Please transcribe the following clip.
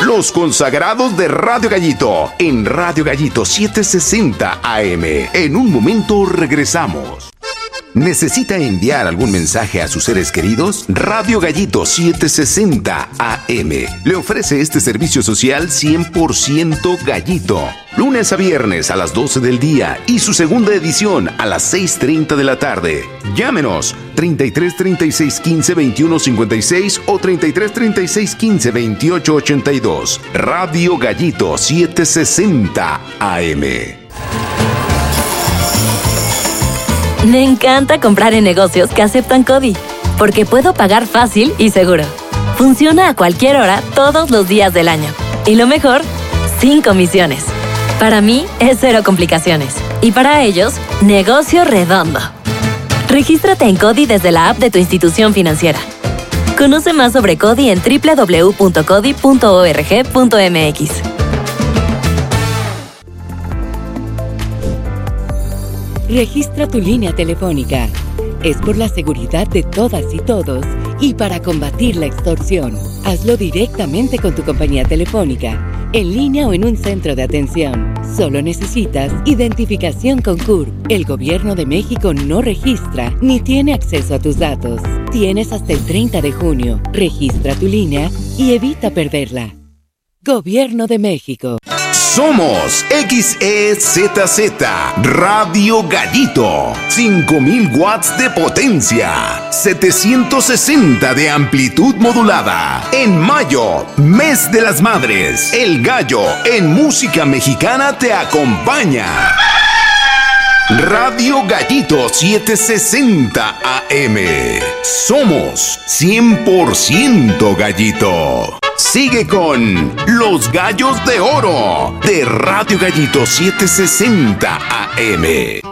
Los consagrados de Radio Gallito, en Radio Gallito 760 AM. En un momento regresamos. ¿Necesita enviar algún mensaje a sus seres queridos? Radio Gallito 760 AM le ofrece este servicio social 100% Gallito. Lunes a viernes a las 12 del día y su segunda edición a las 6:30 de la tarde. Llámenos 33 36 15 21 56 o 33 36 15 28 82. Radio Gallito 760 AM. Me encanta comprar en negocios que aceptan CODI, porque puedo pagar fácil y seguro. Funciona a cualquier hora, todos los días del año. Y lo mejor, sin comisiones. Para mí, es cero complicaciones. Y para ellos, negocio redondo. Regístrate en CODI desde la app de tu institución financiera. Conoce más sobre CODI en www.codi.org.mx. Registra tu línea telefónica. Es por la seguridad de todas y todos y para combatir la extorsión. Hazlo directamente con tu compañía telefónica, en línea o en un centro de atención. Solo necesitas identificación con CURP. El Gobierno de México no registra ni tiene acceso a tus datos. Tienes hasta el 30 de junio. Registra tu línea y evita perderla. Gobierno de México. Somos XEZZ Radio Gallito. 5000 watts de potencia, 760 de amplitud modulada. En mayo, mes de las madres, el gallo en música mexicana te acompaña. Radio Gallito 760 AM. Somos 100% Gallito. Sigue con Los Gallos de Oro de Radio Gallito 760 AM.